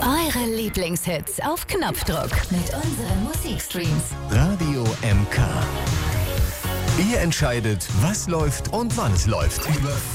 Eure Lieblingshits auf Knopfdruck mit unseren Musikstreams. Radio MK. Ihr entscheidet, was läuft und wann es läuft. Über